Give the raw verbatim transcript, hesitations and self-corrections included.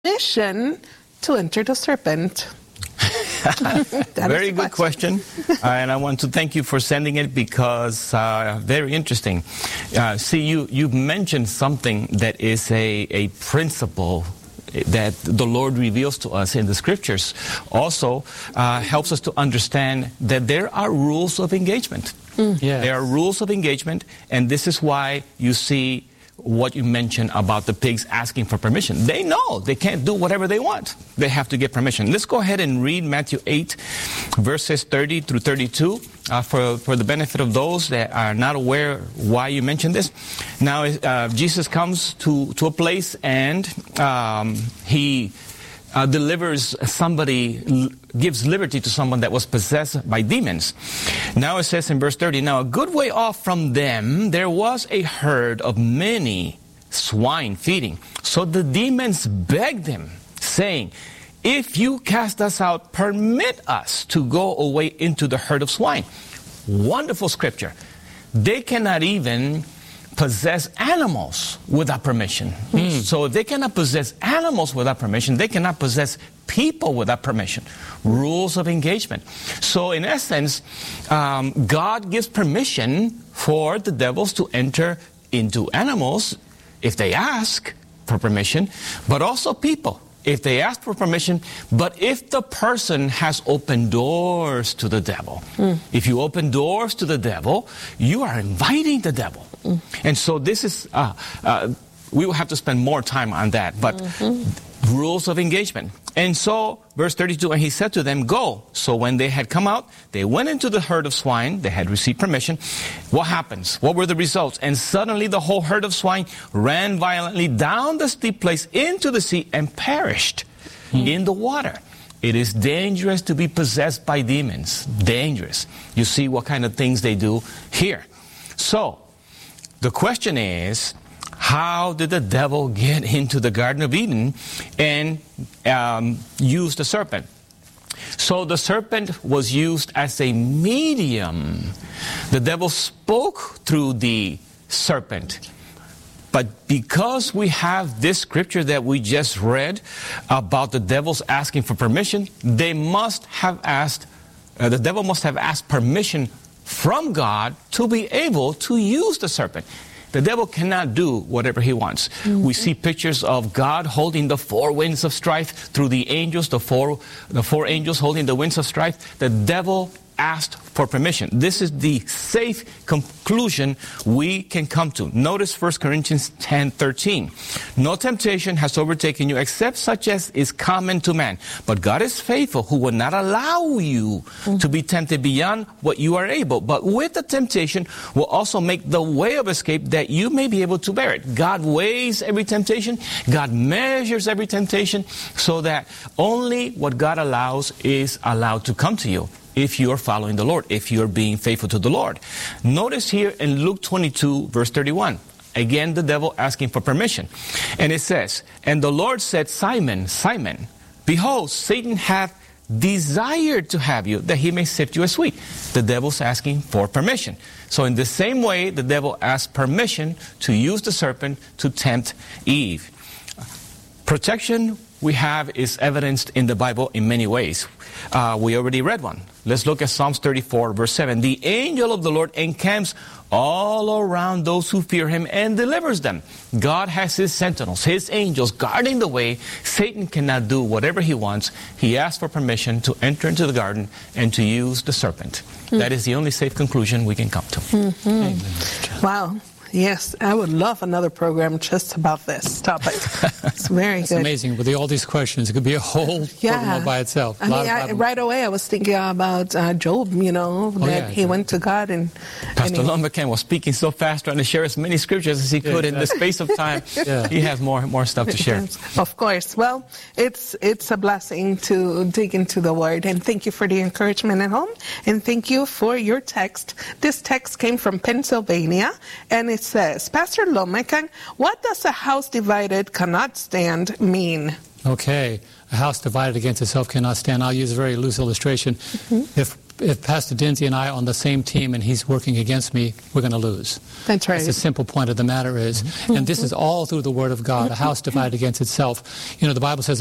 permission to enter the serpent? Very good question. uh, and I want to thank you for sending it because uh, very interesting. Uh, see, you, you've mentioned something that is a, a principle that the Lord reveals to us in the scriptures. Also uh, helps us to understand that there are rules of engagement. Mm. Yes. There are rules of engagement, and this is why you see what you mentioned about the pigs asking for permission. They know they can't do whatever they want. They have to get permission. Let's go ahead and read Matthew eight, verses thirty through thirty-two, uh, for, for the benefit of those that are not aware why you mentioned this. Now, uh, Jesus comes to, to a place and um, he uh, delivers somebody, gives liberty to someone that was possessed by demons. Now it says in verse thirty, now a good way off from them there was a herd of many swine feeding. So the demons begged him, saying, if you cast us out, permit us to go away into the herd of swine. Wonderful scripture. They cannot even possess animals without permission. Mm. So if they cannot possess animals without permission, they cannot possess people without permission. Rules of engagement. So in essence, um, God gives permission for the devils to enter into animals if they ask for permission, but also people if they ask for permission, but if the person has opened doors to the devil. Mm. If you open doors to the devil, you are inviting the devil. Mm. And so this is, uh, uh, we will have to spend more time on that, but mm-hmm. rules of engagement. And so, verse thirty-two, and he said to them, go. So when they had come out, they went into the herd of swine. They had received permission. What happens? What were the results? And suddenly the whole herd of swine ran violently down the steep place into the sea and perished hmm. in the water. It is dangerous to be possessed by demons. Dangerous. You see what kind of things they do here. So, the question is, how did the devil get into the Garden of Eden and um, use the serpent? So the serpent was used as a medium. The devil spoke through the serpent. But because we have this scripture that we just read about the devils asking for permission, they must have asked, uh, the devil must have asked permission from God to be able to use the serpent. The devil cannot do whatever he wants. Mm-hmm. We see pictures of God holding the four winds of strife through the angels, the four, the four angels holding the winds of strife. The devil asked for permission. This is the safe conclusion we can come to. Notice First Corinthians ten thirteen. No temptation has overtaken you except such as is common to man. But God is faithful, who will not allow you mm-hmm. to be tempted beyond what you are able. But with the temptation will also make the way of escape that you may be able to bear it. God weighs every temptation. God measures every temptation so that only what God allows is allowed to come to you. If you are following the Lord, if you are being faithful to the Lord. Notice here in Luke twenty-two, verse thirty-one, again the devil asking for permission. And it says, and the Lord said, Simon, Simon, behold, Satan hath desired to have you, that he may sift you as wheat. The devil's asking for permission. So in the same way, the devil asked permission to use the serpent to tempt Eve. Protection we have is evidenced in the Bible in many ways. Uh, we already read one. Let's look at Psalms thirty-four, verse seven. The angel of the Lord encamps all around those who fear him and delivers them. God has his sentinels, his angels guarding the way. Satan cannot do whatever he wants. He asked for permission to enter into the garden and to use the serpent. Mm. That is the only safe conclusion we can come to. Mm-hmm. Amen. Wow. Yes, I would love another program just about this topic. It's very it's good. It's amazing. With all these questions, it could be a whole yeah. program all by itself. I mean, I, right away, I was thinking about uh, Job, you know, that oh, yeah, he yeah. went to God and... Pastor and he, Lumbercan was speaking so fast, trying to share as many scriptures as he could yeah, exactly. in the space of time. yeah. He has more more stuff to share. Of course. Well, it's, it's a blessing to dig into the Word. And thank you for the encouragement at home. And thank you for your text. This text came from Pennsylvania, and it it says, Pastor Lomecan, what does a house divided cannot stand mean? Okay. A house divided against itself cannot stand. I'll use a very loose illustration. Mm-hmm. If if Pastor Dinsey and I are on the same team and he's working against me, we're going to lose. That's right. That's the simple point of the matter is. Mm-hmm. And this is all through the Word of God. A house divided against itself. You know, the Bible says